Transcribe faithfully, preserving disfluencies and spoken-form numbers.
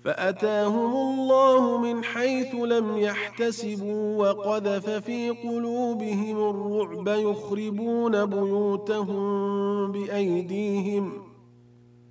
فأتاهم الله من حيث لم يحتسبوا وقذف في قلوبهم الرعب يخربون بيوتهم بأيديهم